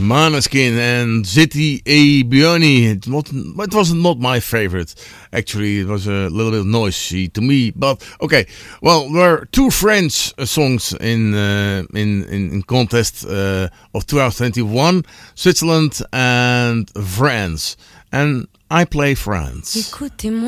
Maneskin and Zitty A. Björni. It was not my favorite. Actually, it was a little bit noisy to me. But okay, well, there were two French songs in contest of 2021, Switzerland and France. And I play France.